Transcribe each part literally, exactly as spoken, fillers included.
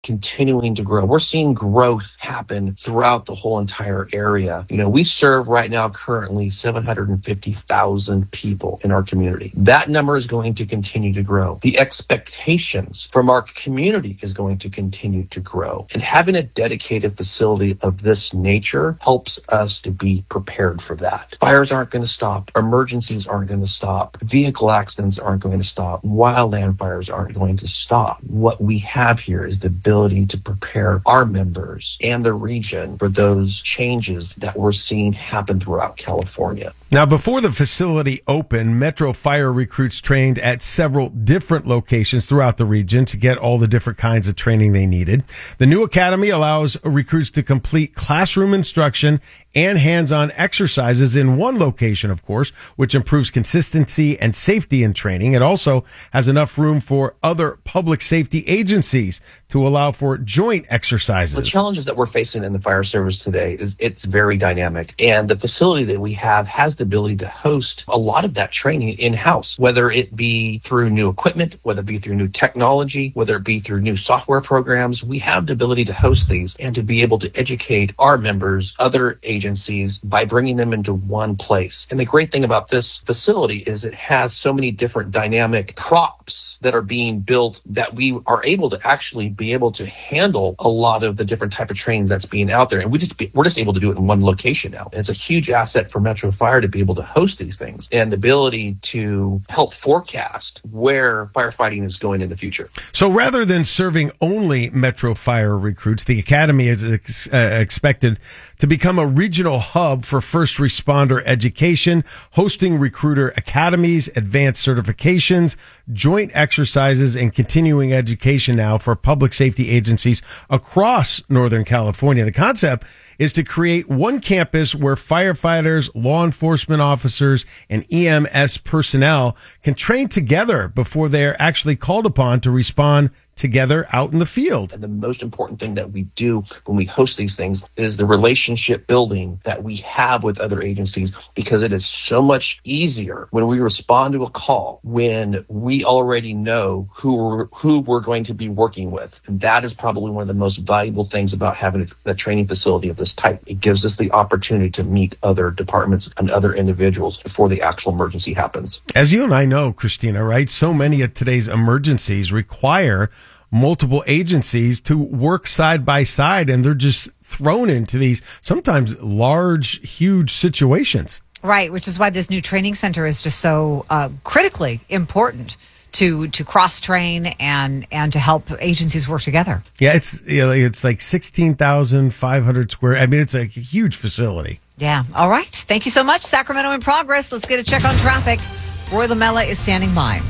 continuing to grow. We're seeing growth happen throughout the whole entire area. You know, we serve right now currently seven hundred fifty thousand people in our community. That number is going to continue to grow. The expectations from our community is going to continue to grow. And having a dedicated facility of this nature helps us to be prepared for that. Fires aren't going to stop. Emergencies aren't going to stop. Vehicle accidents aren't going to stop. Wildland fires aren't going to stop. What we have here is the ability to prepare our members and the region for those changes that we're seeing happen throughout California. Now, before the facility opened, Metro Fire recruits trained at several different locations throughout the region to get all the different kinds of training they needed. The new academy allows recruits to complete classroom instruction and hands-on exercises in one location, of course, which improves consistency and safety in training. It also has enough room for other public safety agencies to allow for joint exercises. The challenges that we're facing in the fire service today is it's very dynamic, and the facility that we have has the ability to host a lot of that training in-house, whether it be through new equipment, whether it be through new technology, whether it be through new software programs. We have the ability to host these and to be able to educate our members, other agencies, by bringing them into one place. And the great thing about this facility is it has so many different dynamic props that are being built that we are able to actually be able to handle a lot of the different type of trainings that's being out there. And we just be, we're just able to do it in one location now. And it's a huge asset for Metro Fire to be able to host these things and the ability to help forecast where firefighting is going in the future. So rather than serving only Metro Fire recruits, the Academy is ex- uh, expected to become a regional hub for first responder education, hosting recruiter academies, advanced certifications, joint exercises, and continuing education now for public safety agencies across Northern California. The concept is to create one campus where firefighters, law enforcement officers, and E M S personnel can train together before they're actually called upon to respond together out in the field. And the most important thing that we do when we host these things is the relationship building that we have with other agencies, because it is so much easier when we respond to a call when we already know who we're, who we're going to be working with. And that is probably one of the most valuable things about having a, a training facility of this type. It gives us the opportunity to meet other departments and other individuals before the actual emergency happens. As you and I know, Christina, right? So many of today's emergencies require multiple agencies to work side by side, and they're just thrown into these sometimes large, huge situations. Right, which is why this new training center is just so uh, critically important to to cross train and and to help agencies work together. Yeah, it's you know, it's like sixteen thousand five hundred square. I mean, it's a huge facility. Yeah. All right. Thank you so much. Sacramento in progress. Let's get a check on traffic. Roy Lamella is standing by.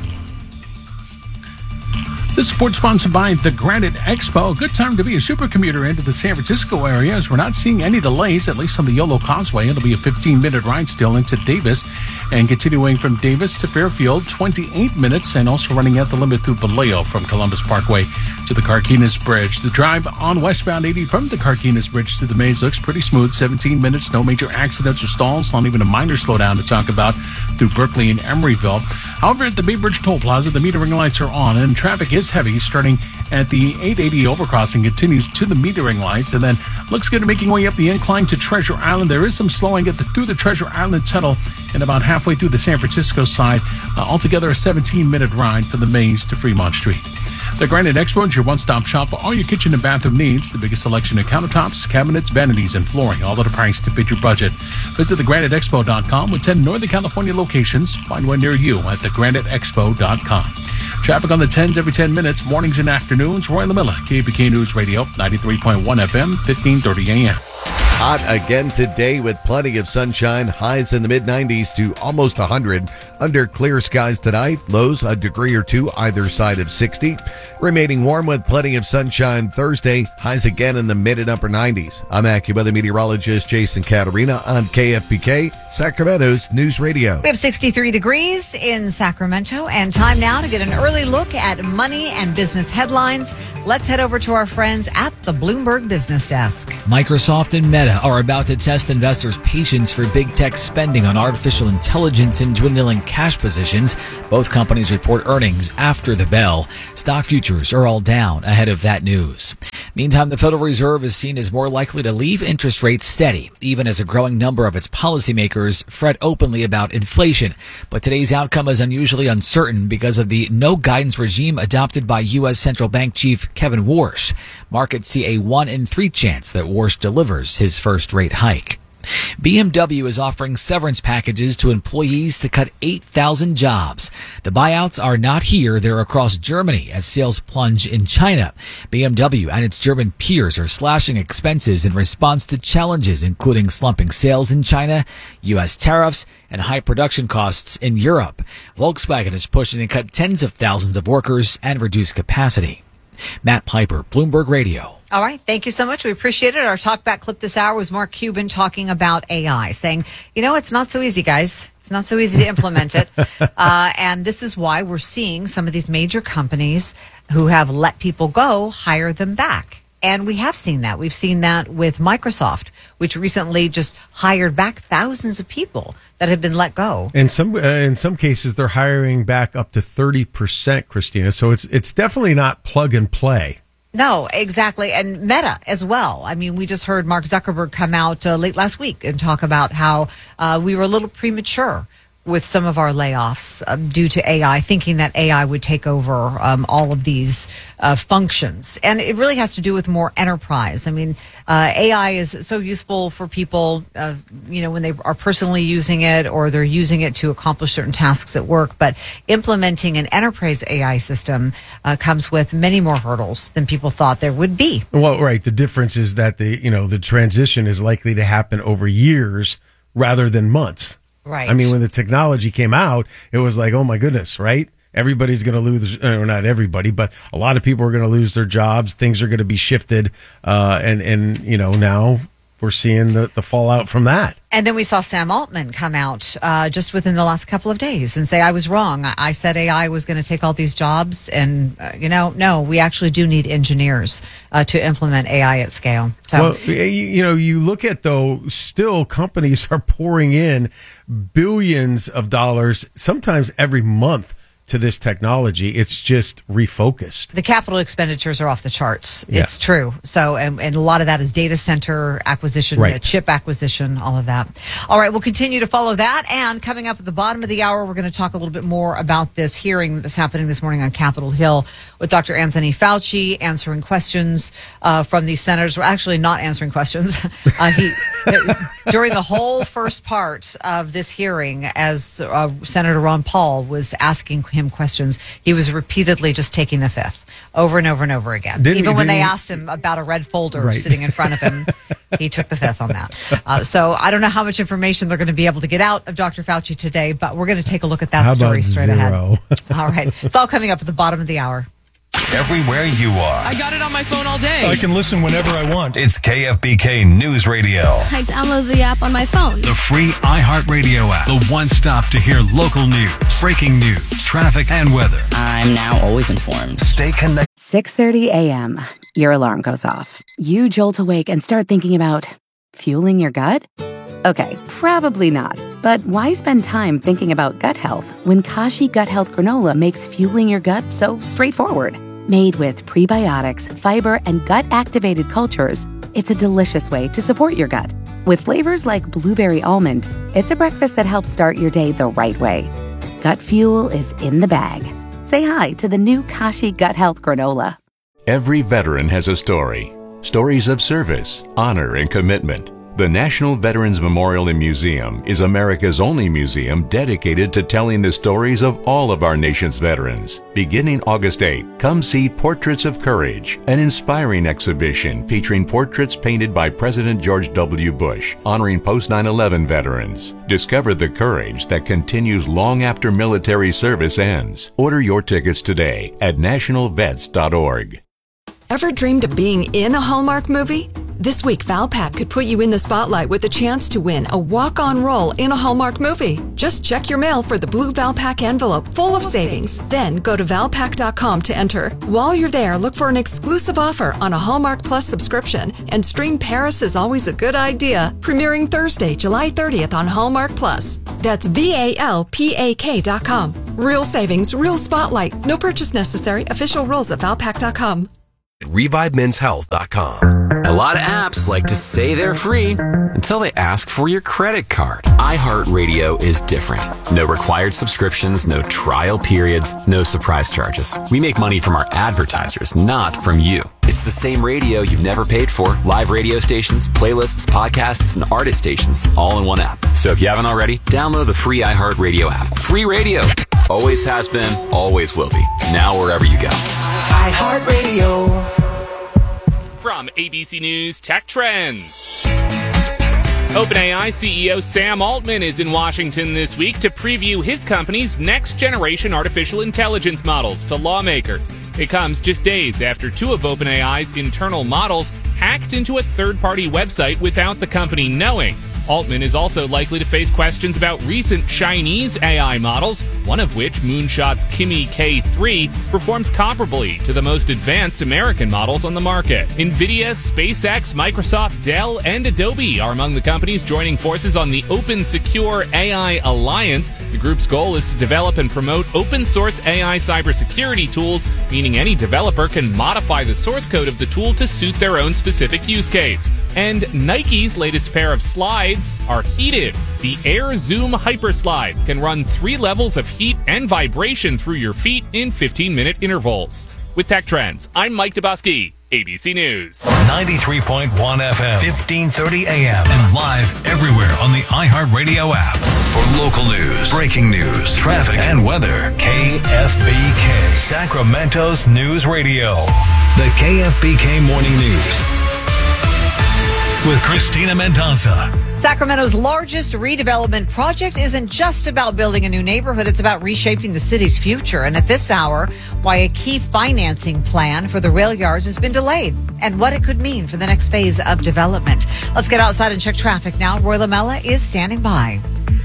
This report sponsored by the Granite Expo. A good time to be a supercommuter into the San Francisco area, as we're not seeing any delays, at least on the Yolo Causeway. It'll be a fifteen-minute ride still into Davis, and continuing from Davis to Fairfield, twenty-eight minutes, and also running at the limit through Vallejo from Columbus Parkway to the Carquinez Bridge. The drive on westbound eighty from the Carquinez Bridge to the Maze looks pretty smooth. seventeen minutes, no major accidents or stalls, not even a minor slowdown to talk about through Berkeley and Emeryville. However, at the Bay Bridge Toll Plaza, the metering lights are on, and traffic is heavy, starting at the eight eighty overcrossing, continues to the metering lights, and then looks good making way up the incline to Treasure Island. There is some slowing at the, through the Treasure Island tunnel and about halfway through the San Francisco side. Uh, altogether, a seventeen-minute ride from the Maze to Fremont Street. The Granite Expo is your one-stop shop for all your kitchen and bathroom needs. The biggest selection of countertops, cabinets, vanities, and flooring, all at a price to fit your budget. Visit the granite expo dot com with ten Northern California locations. Find one near you at the granite expo dot com. Traffic on the tens every ten minutes, mornings and afternoons. Roy Lamilla, K B K News Radio, ninety-three point one F M, fifteen thirty A M. Hot again today with plenty of sunshine. Highs in the mid nineties to almost one hundred. Under clear skies tonight. Lows a degree or two either side of sixty. Remaining warm with plenty of sunshine Thursday. Highs again in the mid and upper nineties. I'm AccuWeather meteorologist Jason Caterina on K F B K, Sacramento's News Radio. We have sixty-three degrees in Sacramento, and time now to get an early look at money and business headlines. Let's head over to our friends at the Bloomberg Business Desk. Microsoft and Meta Meta are about to test investors' patience for big tech spending on artificial intelligence and dwindling cash positions. Both companies report earnings after the bell. Stock futures are all down ahead of that news. Meantime, the Federal Reserve is seen as more likely to leave interest rates steady, even as a growing number of its policymakers fret openly about inflation. But today's outcome is unusually uncertain because of the no guidance regime adopted by U S Central Bank Chief Kevin Warsh. Markets see a one in three chance that Warsh delivers his first rate hike. B M W is offering severance packages to employees to cut eight thousand jobs. The buyouts are not here, they're across Germany as sales plunge in China. B M W and its German peers are slashing expenses in response to challenges including slumping sales in China, U S tariffs, and high production costs in Europe. Volkswagen is pushing to cut tens of thousands of workers and reduce capacity. Matt Piper, Bloomberg Radio. All right. Thank you so much. We appreciate it. Our talkback clip this hour was Mark Cuban talking about A I, saying, you know, it's not so easy, guys. It's not so easy to implement it. Uh, and this is why we're seeing some of these major companies who have let people go hire them back. And we have seen that. We've seen that with Microsoft, which recently just hired back thousands of people that had been let go. In some uh, in some cases, they're hiring back up to thirty percent, Christina. So it's it's definitely not plug and play. No, exactly. And Meta as well. I mean, we just heard Mark Zuckerberg come out uh, late last week and talk about how uh, we were a little premature with some of our layoffs um, due to A I, thinking that A I would take over um, all of these uh, functions. And it really has to do with more enterprise. I mean, uh, A I is so useful for people, uh, you know, when they are personally using it or they're using it to accomplish certain tasks at work. But implementing an enterprise A I system uh, comes with many more hurdles than people thought there would be. Well, right. The difference is that the, you know, the transition is likely to happen over years rather than months. Right. I mean, when the technology came out, it was like, oh my goodness, right? Everybody's going to lose, or not everybody, but a lot of people are going to lose their jobs. Things are going to be shifted. Uh, and, and, you know, now we're seeing the, the fallout from that. And then we saw Sam Altman come out uh, just within the last couple of days and say, I was wrong. I, I said A I was going to take all these jobs. And, uh, you know, no, we actually do need engineers uh, to implement A I at scale. So, well, you, you know, you look at, though, still companies are pouring in billions of dollars, sometimes every month, to this technology. It's just refocused. The capital expenditures are off the charts. Yeah. It's true. So, and, and a lot of that is data center acquisition, right. uh, chip acquisition, all of that. All right, we'll continue to follow that. And coming up at the bottom of the hour, we're going to talk a little bit more about this hearing that's happening this morning on Capitol Hill with Doctor Anthony Fauci answering questions uh, from these senators. We're actually not answering questions. Uh, he during the whole first part of this hearing, as uh, Senator Ron Paul was asking him questions, he was repeatedly just taking the fifth over and over and over again. Didn't Even he, when they he? asked him about a red folder right. sitting in front of him, he took the fifth on that. Uh, so I don't know how much information they're going to be able to get out of Doctor Fauci today, but we're going to take a look at that How story about straight zero? ahead. All right. It's all coming up at the bottom of the hour. Everywhere you are. I got it on my phone all day. I can listen whenever I want. It's K F B K News Radio. I download the app on my phone. The free iHeartRadio app. The one stop to hear local news, breaking news, traffic, and weather. I'm now always informed. Stay connected. six thirty a.m. Your alarm goes off. You jolt awake and start thinking about fueling your gut? Okay, probably not. But why spend time thinking about gut health when Kashi Gut Health Granola makes fueling your gut so straightforward? Made with prebiotics, fiber, and gut-activated cultures, it's a delicious way to support your gut. With flavors like blueberry almond, it's a breakfast that helps start your day the right way. Gut fuel is in the bag. Say hi to the new Kashi Gut Health Granola. Every veteran has a story. Stories of service, honor, and commitment. The National Veterans Memorial and Museum is America's only museum dedicated to telling the stories of all of our nation's veterans. Beginning August eighth, come see Portraits of Courage, an inspiring exhibition featuring portraits painted by President George W. Bush, honoring post nine eleven veterans. Discover the courage that continues long after military service ends. Order your tickets today at national vets dot org. Ever dreamed of being in a Hallmark movie? This week, Valpak could put you in the spotlight with a chance to win a walk-on role in a Hallmark movie. Just check your mail for the blue Valpak envelope full of savings. Then go to valpak dot com to enter. While you're there, look for an exclusive offer on a Hallmark Plus subscription and stream Paris is Always a Good Idea, premiering Thursday, July thirtieth on Hallmark Plus. That's V A L P A K dot com. Real savings, real spotlight. No purchase necessary. Official rules at valpak dot com. revive men's health dot com. A lot of apps like to say they're free until they ask for your credit card. iHeartRadio is different. No required subscriptions, no trial periods, no surprise charges. We make money from our advertisers, not from you. It's the same radio you've never paid for. Live radio stations, playlists, podcasts, and artist stations, all in one app. So if you haven't already, download the free iHeartRadio app. Free radio. Always has been, always will be. Now wherever you go. iHeartRadio. From A B C News Tech Trends. OpenAI C E O Sam Altman is in Washington this week to preview his company's next-generation artificial intelligence models to lawmakers. It comes just days after two of OpenAI's internal models hacked into a third-party website without the company knowing. Altman is also likely to face questions about recent Chinese A I models, one of which, Moonshot's Kimi K three, performs comparably to the most advanced American models on the market. NVIDIA, SpaceX, Microsoft, Dell, and Adobe are among the companies joining forces on the Open Secure A I Alliance. The group's goal is to develop and promote open-source A I cybersecurity tools, meaning any developer can modify the source code of the tool to suit their own specific use case. And Nike's latest pair of slides are heated. The Air Zoom Hyper Slides can run three levels of heat and vibration through your feet in fifteen-minute intervals. With Tech Trends, I'm Mike Dubusky, A B C News. ninety-three point one F M, fifteen thirty A M, and live everywhere on the iHeartRadio app. For local news, breaking news, traffic, and weather, K F B K, Sacramento's News Radio. The K F B K Morning News with Christina Mendoza. Sacramento's largest redevelopment project isn't just about building a new neighborhood. It's about reshaping the city's future. And at this hour, why a key financing plan for the rail yards has been delayed and what it could mean for the next phase of development. Let's get outside and check traffic now. Roy Lamella is standing by.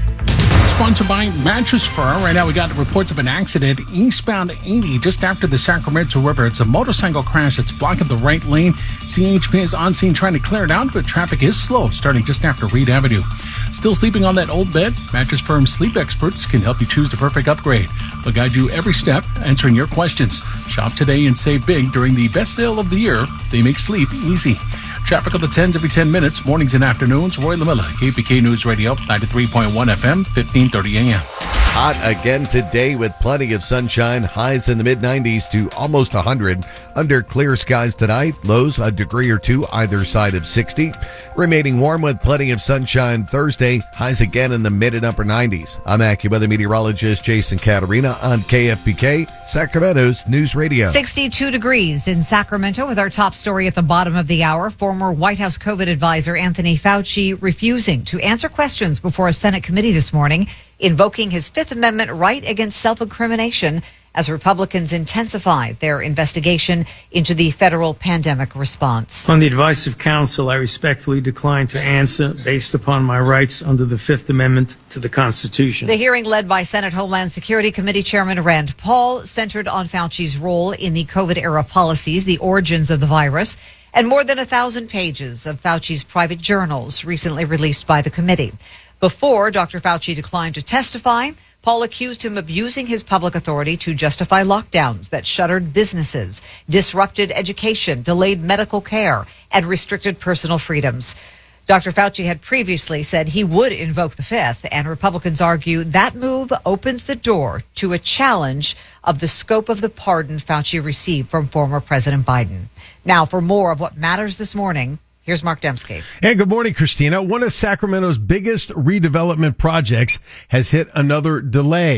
Sponsored by Mattress Firm. Right now we got reports of an accident eastbound eighty just after the Sacramento River. It's a motorcycle crash that's blocking the right lane. C H P is on scene trying to clear it out, but traffic is slow starting just after Reed Avenue. Still sleeping on that old bed? Mattress Firm sleep experts can help you choose the perfect upgrade. They'll guide you every step, answering your questions. Shop today and save big during the best sale of the year. They make sleep easy. Traffic on the tens every ten minutes, mornings and afternoons. Roy Lamella, K F B K News Radio, ninety-three point one F M, fifteen thirty A M. Hot again today with plenty of sunshine. Highs in the mid nineties to almost one hundred. Under clear skies tonight. Lows a degree or two either side of sixty. Remaining warm with plenty of sunshine Thursday. Highs again in the mid and upper nineties. I'm AccuWeather meteorologist Jason Caterina on K F B K, Sacramento's News Radio. sixty-two degrees in Sacramento with our top story at the bottom of the hour. Former White House COVID advisor Anthony Fauci refusing to answer questions before a Senate committee this morning, invoking his Fifth Amendment right against self-incrimination as Republicans intensify their investigation into the federal pandemic response. On the advice of counsel, I respectfully decline to answer based upon my rights under the Fifth Amendment to the Constitution. The hearing led by Senate Homeland Security Committee Chairman Rand Paul centered on Fauci's role in the COVID-era policies, the origins of the virus, and more than a thousand pages of Fauci's private journals recently released by the committee. Before Doctor Fauci declined to testify, Paul accused him of using his public authority to justify lockdowns that shuttered businesses, disrupted education, delayed medical care, and restricted personal freedoms. Doctor Fauci had previously said he would invoke the Fifth, and Republicans argue that move opens the door to a challenge of the scope of the pardon Fauci received from former President Biden. Now, for more of what matters this morning, here's Mark Dembski. Hey, good morning, Christina. One of Sacramento's biggest redevelopment projects has hit another delay.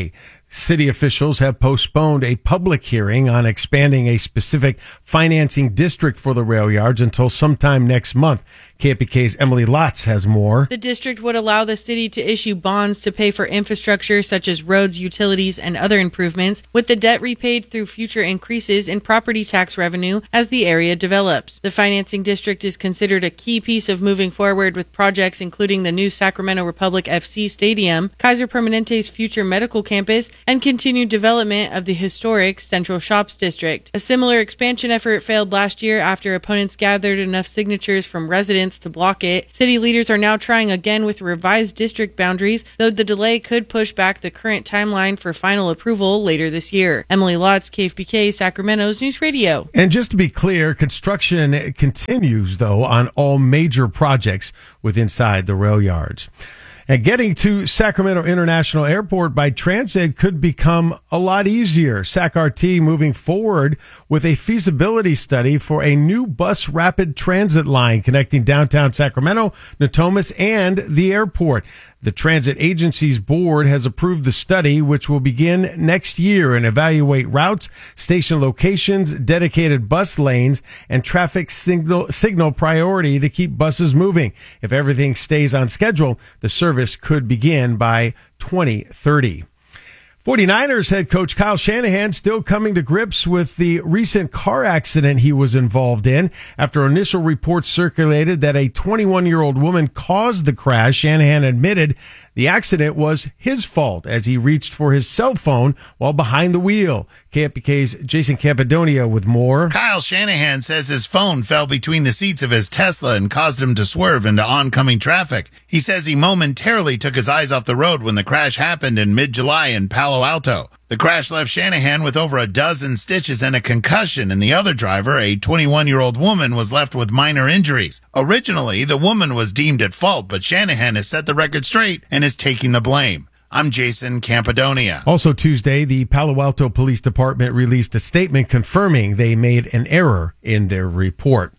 City officials have postponed a public hearing on expanding a specific financing district for the rail yards until sometime next month. K F B K's Emily Lotz has more. The district would allow the city to issue bonds to pay for infrastructure such as roads, utilities, and other improvements, with the debt repaid through future increases in property tax revenue as the area develops. The financing district is considered a key piece of moving forward with projects including the new Sacramento Republic F C Stadium, Kaiser Permanente's future medical campus, and continued development of the historic Central Shops District. A similar expansion effort failed last year after opponents gathered enough signatures from residents to block it. City leaders are now trying again with revised district boundaries, though the delay could push back the current timeline for final approval later this year. Emily Lotz, K F B K, Sacramento's News Radio. And just to be clear, construction continues, though, on all major projects within inside the rail yards. And getting to Sacramento International Airport by transit could become a lot easier. SacRT moving forward with a feasibility study for a new bus rapid transit line connecting downtown Sacramento, Natomas, and the airport. The Transit Agency's board has approved the study, which will begin next year and evaluate routes, station locations, dedicated bus lanes, and traffic signal, signal priority to keep buses moving. If everything stays on schedule, the service could begin by twenty thirty. forty-niners head coach Kyle Shanahan still coming to grips with the recent car accident he was involved in. After initial reports circulated that a twenty-one-year-old woman caused the crash, Shanahan admitted the accident was his fault as he reached for his cell phone while behind the wheel. K F B K's Jason Campidonia with more. Kyle Shanahan says his phone fell between the seats of his Tesla and caused him to swerve into oncoming traffic. He says he momentarily took his eyes off the road when the crash happened in mid-July in Palo Alto. The crash left Shanahan with over a dozen stitches and a concussion, and the other driver, a twenty-one-year-old woman, was left with minor injuries. Originally, the woman was deemed at fault, but Shanahan has set the record straight and is taking the blame. I'm Jason Campidonia. Also Tuesday, the Palo Alto Police Department released a statement confirming they made an error in their report.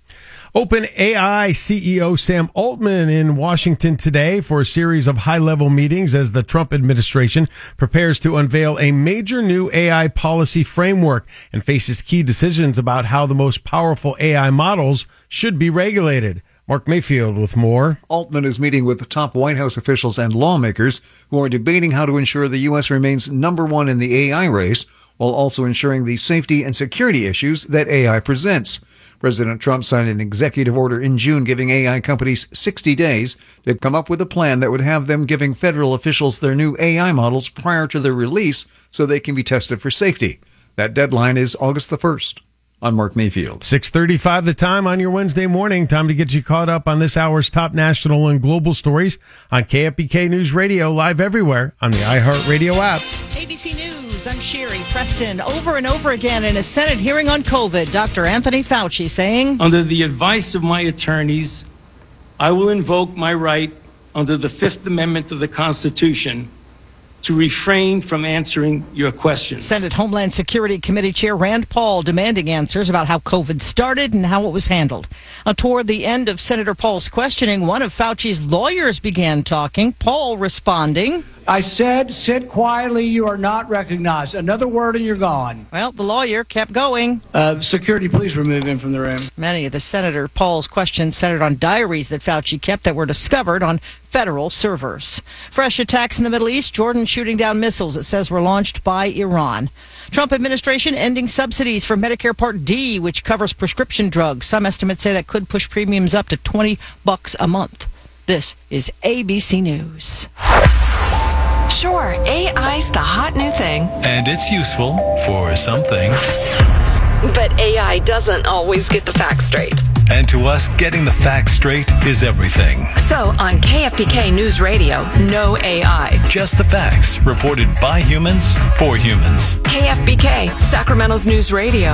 OpenAI C E O Sam Altman in Washington today for a series of high-level meetings as the Trump administration prepares to unveil a major new A I policy framework and faces key decisions about how the most powerful A I models should be regulated. Mark Mayfield with more. Altman is meeting with top White House officials and lawmakers who are debating how to ensure the U S remains number one in the A I race, while also ensuring the safety and security issues that A I presents. President Trump signed an executive order in June giving A I companies sixty days to come up with a plan that would have them giving federal officials their new A I models prior to their release so they can be tested for safety. That deadline is August the first. I'm Mark Mayfield. six thirty-five the time on your Wednesday morning. Time to get you caught up on this hour's top national and global stories on K F B K News Radio, live everywhere on the iHeartRadio app. A B C News, I'm Sherry Preston. Over and over again in a Senate hearing on COVID, Doctor Anthony Fauci saying, under the advice of my attorneys, I will invoke my right under the Fifth Amendment of the Constitution to refrain from answering your questions. Senate Homeland Security Committee Chair Rand Paul demanding answers about how COVID started and how it was handled. Uh, toward the end of Senator Paul's questioning, one of Fauci's lawyers began talking, Paul responding, I said, sit quietly, you are not recognized. Another word and you're gone. Well, the lawyer kept going. Uh, security, please remove him from the room. Many of the Senator Paul's questions centered on diaries that Fauci kept that were discovered on federal servers. Fresh attacks in the Middle East, Jordan shooting down missiles it says were launched by Iran. Trump administration ending subsidies for Medicare Part D, which covers prescription drugs. Some estimates say that could push premiums up to twenty bucks a month. This is A B C News. Sure, A I's the hot new thing. And it's useful for some things. But A I doesn't always get the facts straight. And to us, getting the facts straight is everything. So on K F B K News Radio, no A I. Just the facts, reported by humans, for humans. K F B K, Sacramento's News Radio.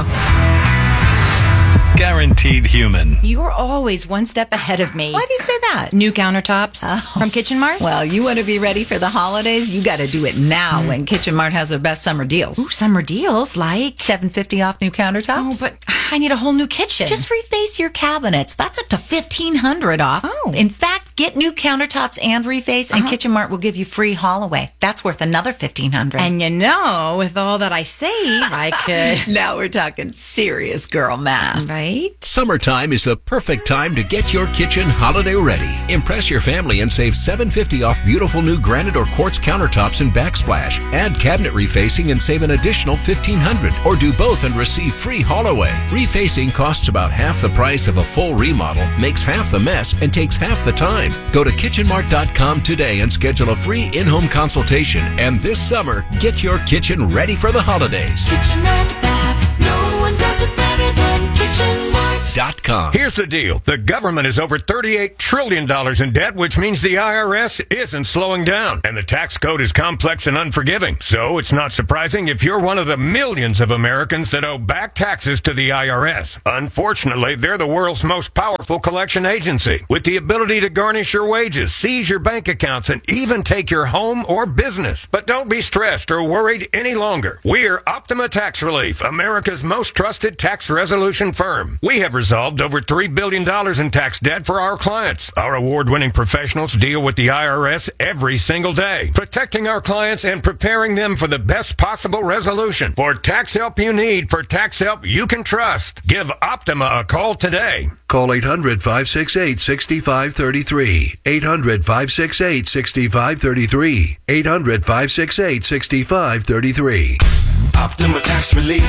Guaranteed human. You're always one step ahead of me. Why do you say that? New countertops oh. from Kitchen Mart. Well, you want to be ready for the holidays? You got to do it now mm. when Kitchen Mart has their best summer deals. Ooh, summer deals like seven fifty off new countertops. Oh, but I need a whole new kitchen. Just reface your cabinets. That's up to fifteen hundred off. Oh. In fact, Get new countertops and reface, and Uh-huh. Kitchen Mart will give you free haul away. That's worth another fifteen hundred dollars. And you know, with all that I save, I could. Now we're talking serious girl math. Right? Summertime is the perfect time to get your kitchen holiday ready. Impress your family and save seven dollars and fifty cents off beautiful new granite or quartz countertops and backsplash. Add cabinet refacing and save an additional fifteen hundred dollars. Or do both and receive free haul away. Refacing costs about half the price of a full remodel, makes half the mess, and takes half the time. Go to kitchen mart dot com today and schedule a free in-home consultation. And this summer, get your kitchen ready for the holidays. Kitchen and bath, no one does it better than Kitchen Mart. Dot com. Here's the deal. The government is over thirty-eight trillion dollars in debt, which means the I R S isn't slowing down. And the tax code is complex and unforgiving. So it's not surprising if you're one of the millions of Americans that owe back taxes to the I R S. Unfortunately, they're the world's most powerful collection agency, with the ability to garnish your wages, seize your bank accounts, and even take your home or business. But don't be stressed or worried any longer. We're Optima Tax Relief, America's most trusted tax resolution firm. We have resolved over three billion dollars in tax debt for our clients. Our award-winning professionals deal with the I R S every single day, protecting our clients and preparing them for the best possible resolution. For tax help you need, for tax help you can trust, give Optima a call today. Call eight hundred, five six eight, six five three three. eight hundred, five six eight, six five three three. eight hundred, five six eight, six five three three. Optima Tax Relief.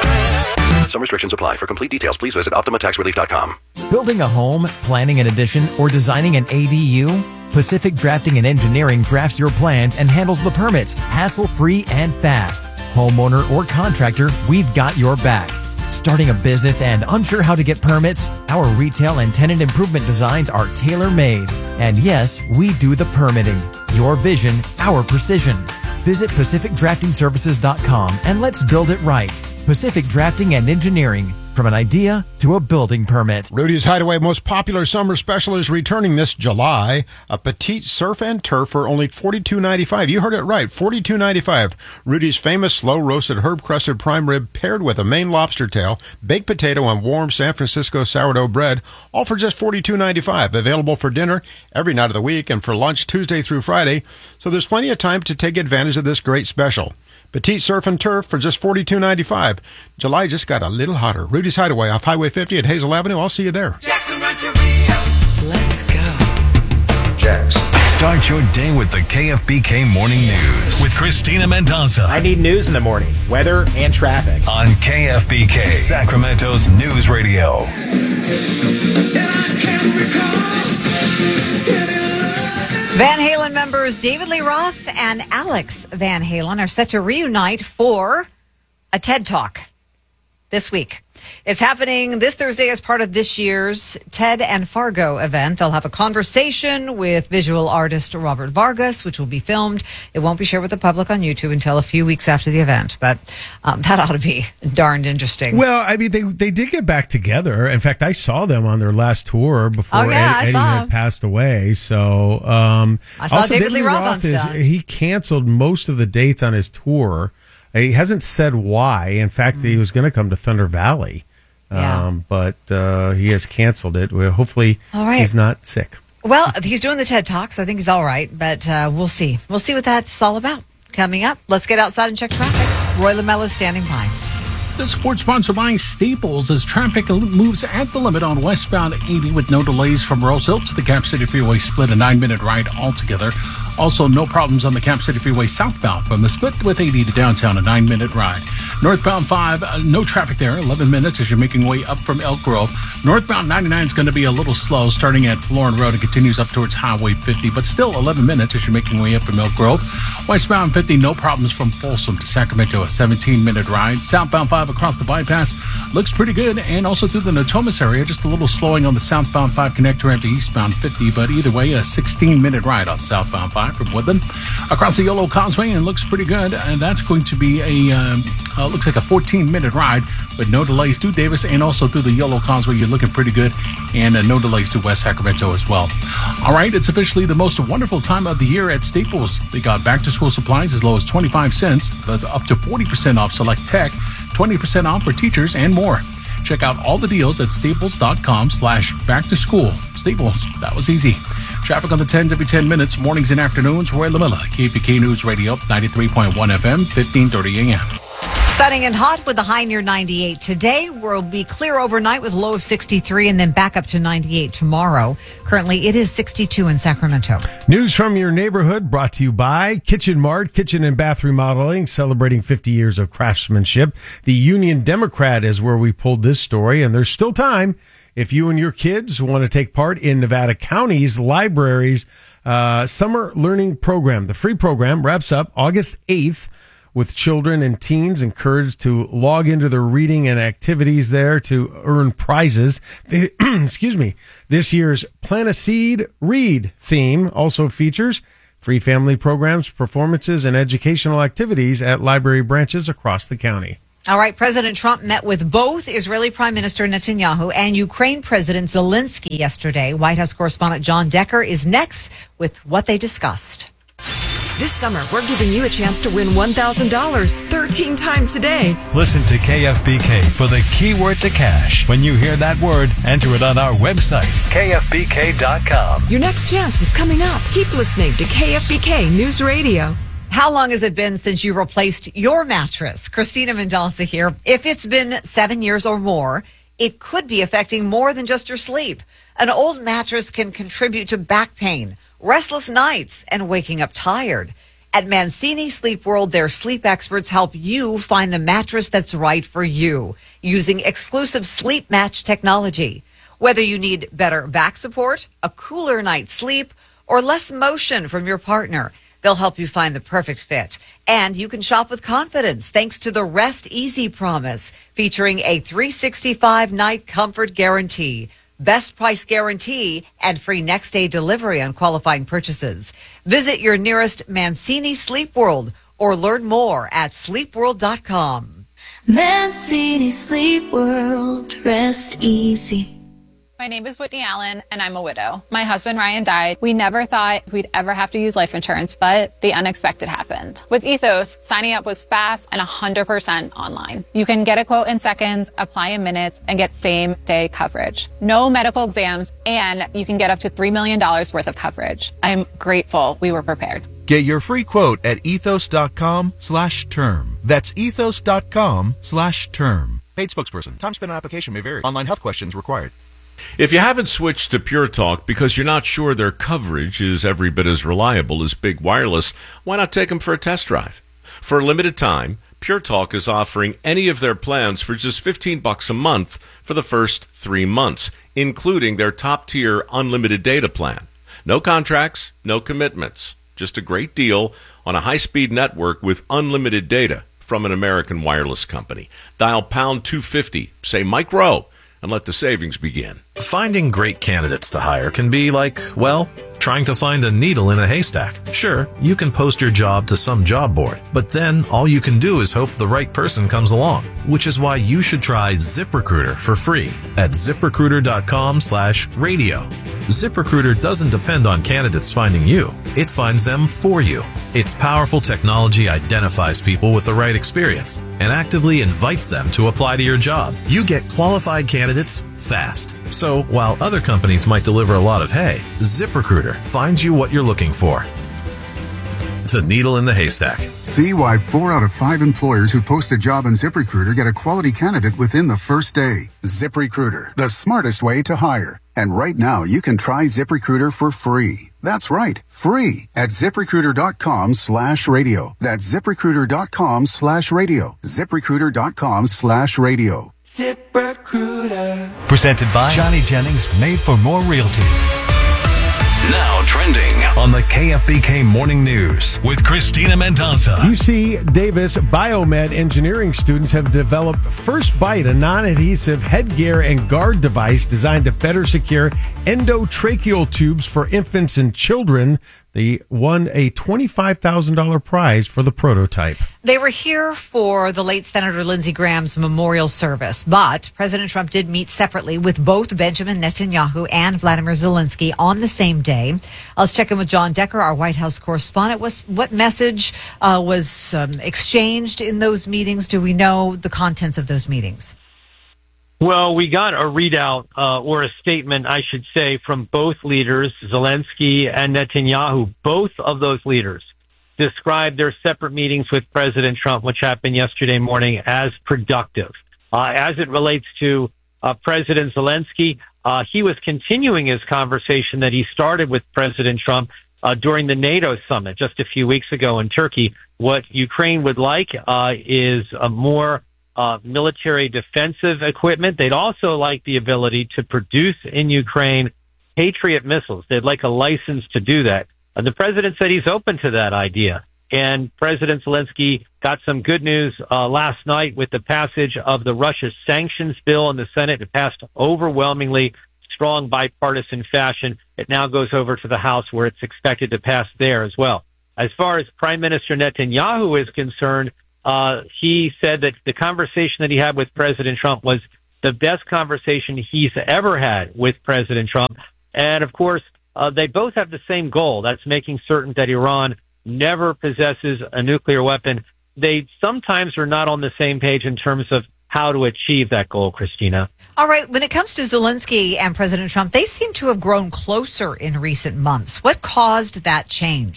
Some restrictions apply. For complete details, please visit optima tax relief dot com. Building a home, planning an addition, or designing an A D U? Pacific Drafting and Engineering drafts your plans and handles the permits, hassle-free and fast. Homeowner or contractor, we've got your back. Starting a business and unsure how to get permits? Our retail and tenant improvement designs are tailor-made. And yes, we do the permitting. Your vision, our precision. Visit pacific drafting services dot com and let's build it right. Pacific Drafting and Engineering. From an idea to a building permit. Rudy's Hideaway most popular summer special is returning this July. A petite surf and turf for only forty-two ninety-five. You heard it right, forty-two ninety-five. Rudy's famous slow-roasted herb-crusted prime rib paired with a Maine lobster tail, baked potato, and warm San Francisco sourdough bread, all for just forty-two ninety-five. Available for dinner every night of the week and for lunch Tuesday through Friday, so there's plenty of time to take advantage of this great special. Petite surf and turf for just forty-two ninety-five. July just got a little hotter. Rudy's Hideaway off Highway fifty at Hazel Avenue. I'll see you there. Jackson Rancheria. Let's go. Jax. Start your day with the K F B K Morning News with Christina Mendoza. I need news in the morning, weather and traffic. On K F B K, Sacramento's news radio. Van Halen members David Lee Roth and Alex Van Halen are set to reunite for a TED Talk this week. It's happening this Thursday as part of this year's TED and Fargo event. They'll have a conversation with visual artist Robert Vargas, which will be filmed. It won't be shared with the public on YouTube until a few weeks after the event, but um, that ought to be darned interesting. Well, I mean, they they did get back together. In fact, I saw them on their last tour before Oh, yeah, I Eddie saw had him. passed away. So, um, I saw also, David Lee Roth on is, stuff. he canceled most of the dates on his tour. He hasn't said why. In fact, Mm. he was going to come to Thunder Valley. Yeah. Um, but uh, he has canceled it. Well, hopefully All right. he's not sick. Well, he's doing the TED Talk, so I think he's all right, but uh, we'll see. We'll see what that's all about. Coming up, let's get outside and check traffic. Roy Lamella is standing by. The sports sponsored by Staples as traffic moves at the limit on westbound eighty with no delays from Roseville to the Cap City Freeway split, a nine-minute ride altogether. Also, no problems on the Cap City Freeway southbound from the split with eighty to downtown, a nine-minute ride. Northbound five, uh, no traffic there, eleven minutes as you're making way up from Elk Grove. Northbound ninety-nine is going to be a little slow, starting at Florin Road and continues up towards Highway fifty, but still eleven minutes as you're making way up from Elk Grove. Westbound fifty, no problems from Folsom to Sacramento, a seventeen-minute ride. Southbound five across the bypass looks pretty good, and also through the Natomas area, just a little slowing on the southbound five connector at the eastbound fifty, but either way, a sixteen-minute ride on southbound five from Woodland. Across the Yolo Causeway, and looks pretty good, and that's going to be a, um, uh, looks like a fourteen-minute ride with no delays through Davis, and also through the Yolo Causeway, you're looking pretty good, and uh, no delays to West Sacramento as well. All right, it's officially the most wonderful time of the year at Staples. They got back-to-school supplies as low as twenty-five cents, but up to forty percent off select tech, twenty percent off for teachers, and more. Check out all the deals at staples.com slash back to school. Staples, that was easy. Traffic on the tens every ten minutes, mornings and afternoons. Roy LaMilla, K F B K News Radio, ninety-three point one F M, fifteen thirty A M. Sunny and hot with a high near ninety-eight. Today will be clear overnight with low of sixty-three and then back up to ninety-eight tomorrow. Currently, it is sixty-two in Sacramento. News from your neighborhood brought to you by Kitchen Mart, Kitchen and Bath Remodeling, celebrating fifty years of craftsmanship. The Union Democrat is where we pulled this story, and there's still time if you and your kids want to take part in Nevada County's Library's uh, Summer Learning Program. The free program wraps up August eighth. With children and teens encouraged to log into their reading and activities there to earn prizes. They, excuse me. This year's Plant a Seed, Read theme also features free family programs, performances, and educational activities at library branches across the county. All right. President Trump met with both Israeli Prime Minister Netanyahu and Ukraine President Zelensky yesterday. White House correspondent John Decker is next with what they discussed. This summer, we're giving you a chance to win one thousand dollars thirteen times a day. Listen to K F B K for the keyword to cash. When you hear that word, enter it on our website, K F B K dot com. Your next chance is coming up. Keep listening to K F B K News Radio. How long has it been since you replaced your mattress? Christina Mendonca here. If it's been seven years or more, it could be affecting more than just your sleep. An old mattress can contribute to back pain, restless nights, and waking up tired. At Mancini Sleep World, their sleep experts help you find the mattress that's right for you using exclusive sleep match technology. Whether you need better back support, a cooler night's sleep, or less motion from your partner, they'll help you find the perfect fit. And you can shop with confidence thanks to the Rest Easy Promise, featuring a three hundred sixty-five night comfort guarantee, best price guarantee, and free next day delivery on qualifying purchases. Visit your nearest Mancini Sleep World or learn more at sleep world dot com. Mancini Sleep World, rest easy. My name is Whitney Allen, and I'm a widow. My husband, Ryan, died. We never thought we'd ever have to use life insurance, but the unexpected happened. With Ethos, signing up was fast and one hundred percent online. You can get a quote in seconds, apply in minutes, and get same-day coverage. No medical exams, and you can get up to three million dollars worth of coverage. I'm grateful we were prepared. Get your free quote at ethos.com slash term. That's ethos.com slash term. Paid spokesperson. Time spent on application may vary. Online health questions required. If you haven't switched to Pure Talk because you're not sure their coverage is every bit as reliable as Big Wireless, why not take them for a test drive? For a limited time, Pure Talk is offering any of their plans for just fifteen bucks a month for the first three months, including their top-tier unlimited data plan. No contracts, no commitments. Just a great deal on a high-speed network with unlimited data from an American wireless company. Dial pound two fifty, say Mike Rowe, and let the savings begin. Finding great candidates to hire can be like, well, trying to find a needle in a haystack. Sure, you can post your job to some job board, but then all you can do is hope the right person comes along, which is why you should try ZipRecruiter for free at ZipRecruiter.com slash radio. ZipRecruiter doesn't depend on candidates finding you. It finds them for you. Its powerful technology identifies people with the right experience and actively invites them to apply to your job. You get qualified candidates fast. So while other companies might deliver a lot of hay, ZipRecruiter finds you what you're looking for. The needle in the haystack. See why four out of five employers who post a job on ZipRecruiter get a quality candidate within the first day. ZipRecruiter, the smartest way to hire. And right now, you can try ZipRecruiter for free. That's right, free at ZipRecruiter.com slash radio. That's ZipRecruiter.com slash radio. ZipRecruiter.com slash radio. ZipRecruiter. Presented by Johnny Jennings, Made for More Realty. Now trending on the K F B K Morning News with Christina Mendonca. U C Davis Biomed engineering students have developed First Bite, a non-adhesive headgear and guard device designed to better secure endotracheal tubes for infants and children. They won a twenty-five thousand dollars prize for the prototype. They were here for the late Senator Lindsey Graham's memorial service, but President Trump did meet separately with both Benjamin Netanyahu and Vladimir Zelensky on the same day. Let's check in with John Decker, our White House correspondent. What's, what message uh, was um, exchanged in those meetings? Do we know the contents of those meetings? Well, we got a readout, uh, or a statement, I should say, from both leaders, Zelensky and Netanyahu. Both of those leaders described their separate meetings with President Trump, which happened yesterday morning, as productive. Uh, as it relates to uh, President Zelensky, uh, he was continuing his conversation that he started with President Trump uh, during the NATO summit just a few weeks ago in Turkey. What Ukraine would like uh, is a more Uh, military defensive equipment. They'd also like the ability to produce in Ukraine Patriot missiles. They'd like a license to do that. And the president said he's open to that idea. And President Zelensky got some good news uh, last night with the passage of the Russia sanctions bill in the Senate. It passed overwhelmingly strong bipartisan fashion. It now goes over to the House where it's expected to pass there as well. As far as Prime Minister Netanyahu is concerned, Uh, he said that the conversation that he had with President Trump was the best conversation he's ever had with President Trump. And of course, uh, they both have the same goal. That's making certain that Iran never possesses a nuclear weapon. They sometimes are not on the same page in terms of how to achieve that goal, Christina. All right. When it comes to Zelensky and President Trump, they seem to have grown closer in recent months. What caused that change?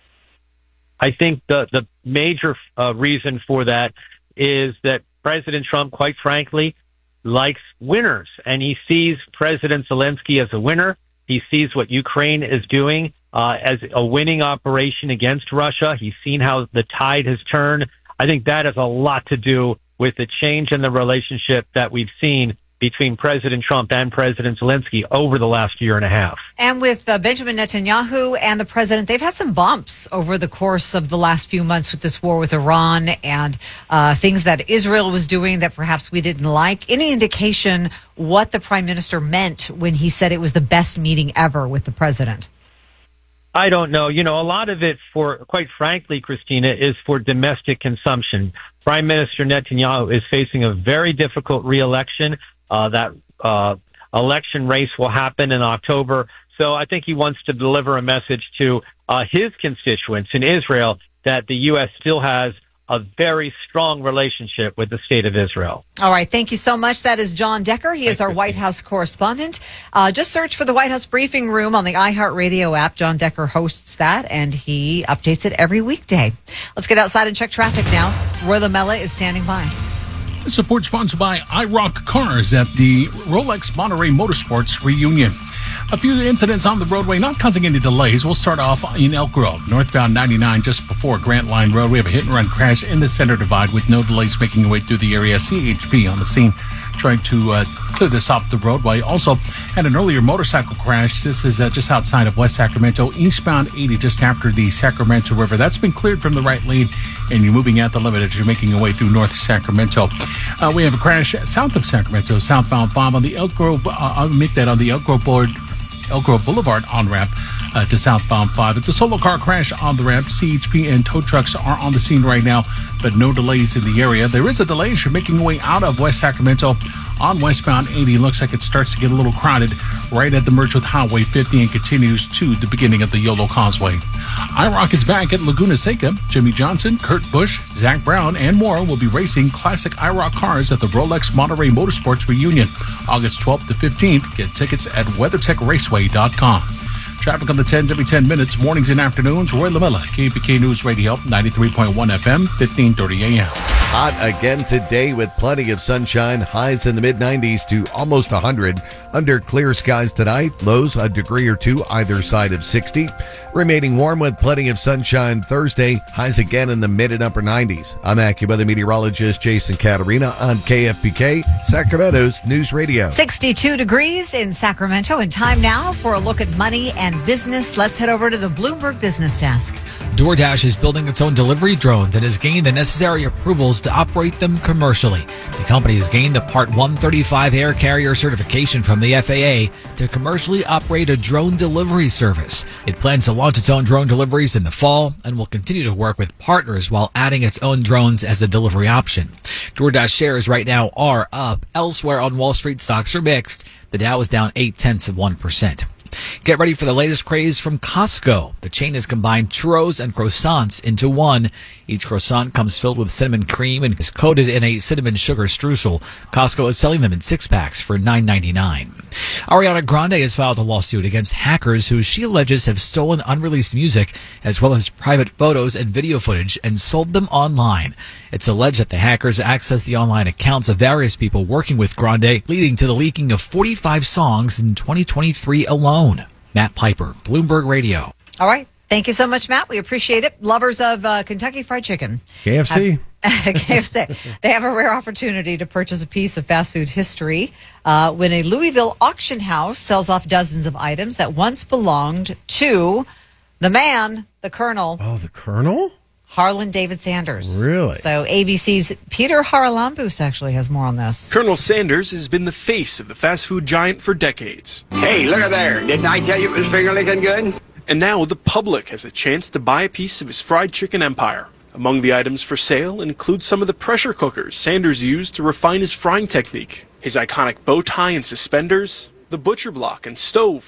I think the, the major uh, reason for that is that President Trump, quite frankly, likes winners, and he sees President Zelensky as a winner. He sees what Ukraine is doing uh, as a winning operation against Russia. He's seen how the tide has turned. I think that has a lot to do with the change in the relationship that we've seen between President Trump and President Zelensky over the last year and a half. And with uh, Benjamin Netanyahu and the president, they've had some bumps over the course of the last few months with this war with Iran and uh, things that Israel was doing that perhaps we didn't like. Any indication what the prime minister meant when he said it was the best meeting ever with the president? I don't know. You know, a lot of it, for quite frankly, Christina, is for domestic consumption. Prime Minister Netanyahu is facing a very difficult reelection. Uh, that uh, election race will happen in October. So I think he wants to deliver a message to uh, his constituents in Israel that the U S still has a very strong relationship with the state of Israel. All right. Thank you so much. That is John Decker. He is our White House correspondent. Uh, just search for the White House Briefing Room on the iHeartRadio app. John Decker hosts that, and he updates it every weekday. Let's get outside and check traffic now. Roy Lamella is standing by. Support sponsored by iRock Cars at the Rolex Monterey Motorsports reunion. A few incidents on the roadway, not causing any delays. We'll start off in Elk Grove, northbound ninety-nine, just before Grant Line Road. We have a hit-and-run crash in the center divide with no delays making their way through the area. C H P on the scene trying to uh, clear this off the roadway. Also had an earlier motorcycle crash. This is uh, just outside of West Sacramento, eastbound eighty, just after the Sacramento River. That's been cleared from the right lane, and you're moving at the limit as you're making your way through North Sacramento. Uh, we have a crash south of Sacramento, southbound five on the Elk Grove. Uh, I'll make that on the Elk Grove board. Elk Grove Boulevard on-ramp uh, to southbound five. It's a solo car crash on the ramp. C H P and tow trucks are on the scene right now, but no delays in the area. There is a delay as you're making your way out of West Sacramento on westbound eighty. Looks like it starts to get a little crowded right at the merge with Highway fifty and continues to the beginning of the Yolo Causeway. iRock is back at Laguna Seca. Jimmy Johnson, Kurt Busch, Zach Brown, and more will be racing classic iRock cars at the Rolex Monterey Motorsports reunion, August twelfth to fifteenth. Get tickets at WeatherTech Raceway dot com. Traffic on the tens every ten minutes, mornings and afternoons. Roy Lamella, K P K News Radio, ninety-three point one F M, fifteen thirty A M. Hot again today with plenty of sunshine. Highs in the mid nineties to almost one hundred. Under clear skies tonight. Lows a degree or two either side of sixty. Remaining warm with plenty of sunshine Thursday. Highs again in the mid and upper nineties. I'm AccuWeather meteorologist Jason Caterina on K F B K, Sacramento's News Radio. sixty-two degrees in Sacramento, and time now for a look at money and business. Let's head over to the Bloomberg Business Desk. DoorDash is building its own delivery drones and has gained the necessary approvals to operate them commercially. The company has gained the Part one thirty-five air carrier certification from the F A A to commercially operate a drone delivery service. It plans to launch its own drone deliveries in the fall and will continue to work with partners while adding its own drones as a delivery option. DoorDash shares right now are up. Elsewhere on Wall Street, stocks are mixed. The Dow is down eight tenths of one percent. Get ready for the latest craze from Costco. The chain has combined churros and croissants into one. Each croissant comes filled with cinnamon cream and is coated in a cinnamon sugar streusel. Costco is selling them in six packs for nine ninety-nine. Ariana Grande has filed a lawsuit against hackers who she alleges have stolen unreleased music as well as private photos and video footage and sold them online. It's alleged that the hackers accessed the online accounts of various people working with Grande, leading to the leaking of forty-five songs in twenty twenty-three alone. Matt Piper, Bloomberg Radio. All right. Thank you so much, Matt. We appreciate it. Lovers of uh, Kentucky Fried Chicken. K F C. Have, K F C. They have a rare opportunity to purchase a piece of fast food history uh, when a Louisville auction house sells off dozens of items that once belonged to the man, the Colonel. Oh, the Colonel? Harlan David Sanders. Really? So A B C's Peter Haralambous actually has more on this. Colonel Sanders has been the face of the fast food giant for decades. Hey, look at there. Didn't I tell you it was finger licking good? And now the public has a chance to buy a piece of his fried chicken empire. Among the items for sale include some of the pressure cookers Sanders used to refine his frying technique, his iconic bow tie and suspenders, the butcher block and stove